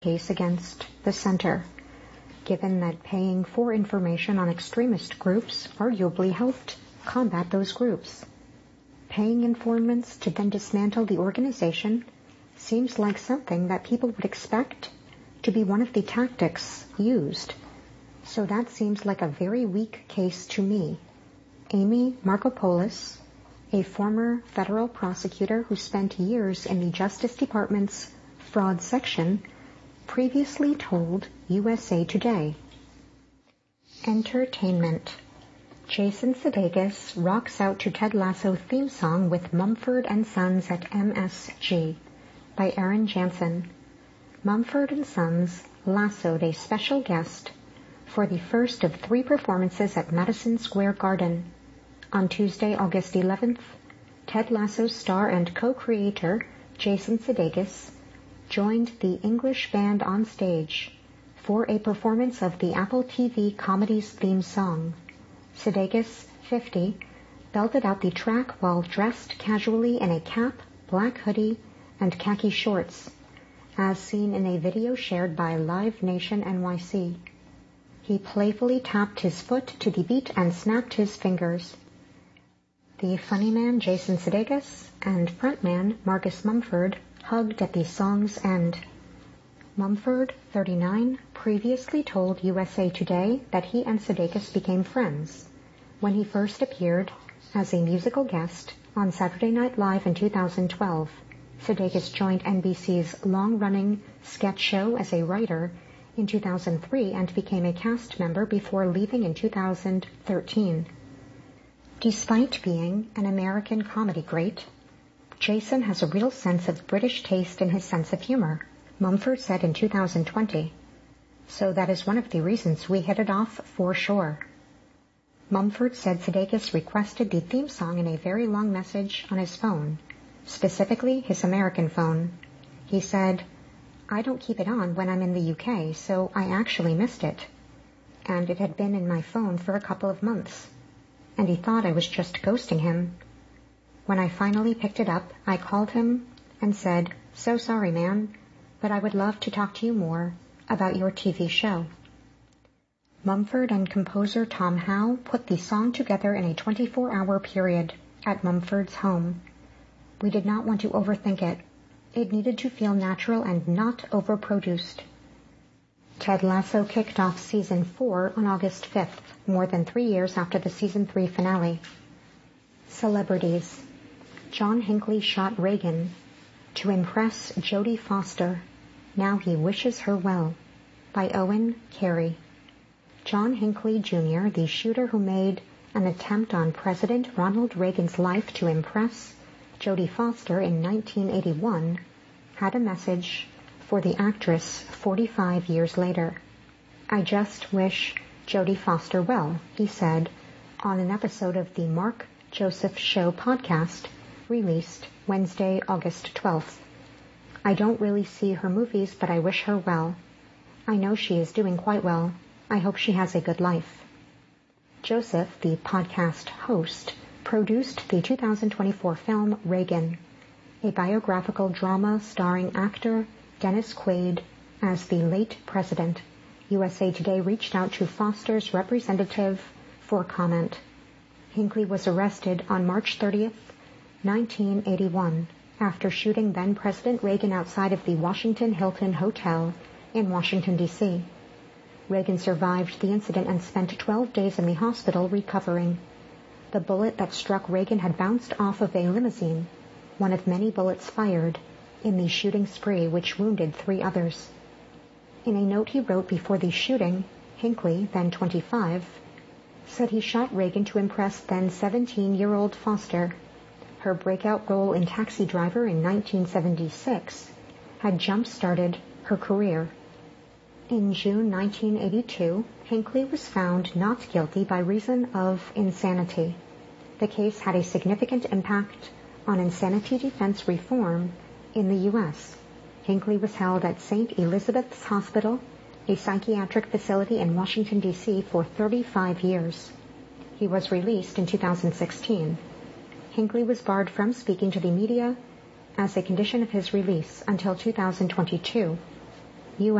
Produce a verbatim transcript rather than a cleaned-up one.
case against the center, given that paying for information on extremist groups arguably helped combat those groups. Paying informants to then dismantle the organization seems like something that people would expect to be one of the tactics used. So that seems like a very weak case to me. Amy Markopoulos, a former federal prosecutor who spent years in the Justice Department's fraud section, previously told U S A Today. Entertainment. Jason Sudeikis rocks out to Ted Lasso theme song with Mumford and Sons at M S G by Aaron Jansen. Mumford and Sons lassoed a special guest for the first of three performances at Madison Square Garden. On Tuesday, August eleventh, Ted Lasso's star and co-creator, Jason Sudeikis, joined the English band on stage for a performance of the Apple T V comedy's theme song. Sudeikis, fifty, belted out the track while dressed casually in a cap, black hoodie, and khaki shorts, as seen in a video shared by Live Nation N Y C. He playfully tapped his foot to the beat and snapped his fingers. The funny man Jason Sudeikis and frontman Marcus Mumford hugged at the song's end. Mumford, thirty-nine, previously told U S A Today that he and Sudeikis became friends when he first appeared as a musical guest on Saturday Night Live in two thousand twelve. Sudeikis joined N B C's long-running sketch show as a writer in two thousand three and became a cast member before leaving in two thousand thirteen. Despite being an American comedy great, Jason has a real sense of British taste in his sense of humor, Mumford said in two thousand twenty. So that is one of the reasons we hit it off for sure. Mumford said Sudeikis requested the theme song in a very long message on his phone, specifically his American phone. He said, "I don't keep it on when I'm in the U K, so I actually missed it. And it had been in my phone for a couple of months. And he thought I was just ghosting him. When I finally picked it up, I called him and said, 'So sorry, man, but I would love to talk to you more about your T V show.'" Mumford and composer Tom Howe put the song together in a twenty-four hour period at Mumford's home. "We did not want to overthink it. It needed to feel natural and not overproduced." Ted Lasso kicked off season four on August fifth, more than three years after the season three finale. Celebrities. John Hinckley shot Reagan to impress Jodie Foster. Now he wishes her well, by Owen Carey. John Hinckley Junior, the shooter who made an attempt on President Ronald Reagan's life to impress Jodie Foster in nineteen eighty-one, had a message for the actress forty-five years later. "I just wish Jodie Foster well," he said on an episode of the Mark Joseph Show podcast, released Wednesday, August twelfth. "I don't really see her movies, but I wish her well. I know she is doing quite well. I hope she has a good life." Joseph, the podcast host, produced the two thousand twenty-four film Reagan, a biographical drama starring actor Dennis Quaid as the late president. U S A Today reached out to Foster's representative for comment. Hinckley was arrested on March thirtieth, nineteen eighty-one, after shooting then-President Reagan outside of the Washington Hilton Hotel in Washington, D C Reagan survived the incident and spent twelve days in the hospital recovering. The bullet that struck Reagan had bounced off of a limousine, one of many bullets fired in the shooting spree which wounded three others. In a note he wrote before the shooting, Hinckley, then twenty-five, said he shot Reagan to impress then seventeen-year-old Foster. Her breakout role in Taxi Driver in nineteen seventy-six had jump-started her career. In June nineteen eighty-two, Hinckley was found not guilty by reason of insanity. The case had a significant impact on insanity defense reform in the U S Hinckley was held at Saint Elizabeth's Hospital, a psychiatric facility in Washington, D C, for thirty-five years. He was released in two thousand sixteen. Hinckley was barred from speaking to the media as a condition of his release until two thousand twenty-two.